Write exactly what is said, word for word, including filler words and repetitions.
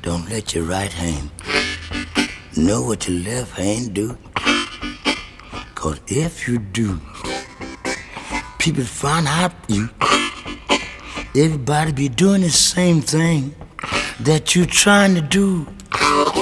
Don't let your right hand know what your left hand do. Cause if you do, people find out you. Everybody be doing the same thing that you trying to do.